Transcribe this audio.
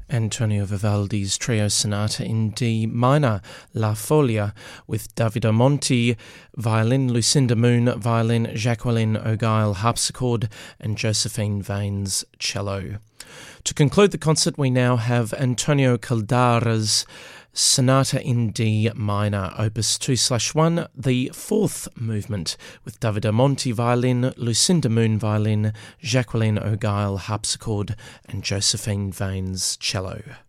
Antonio Vivaldi's Trio Sonata in D minor, La Folia, with Davide Monti, violin, Lucinda Moon, violin, Jacqueline O'Guile, harpsichord, and Josephine Vanes, cello. To conclude the concert, we now have Antonio Caldara's Sonata in D minor, opus 2/1, the fourth movement, with Davide Monti violin, Lucinda Moon violin, Jacqueline O'Guile harpsichord, and Josephine Vanes cello.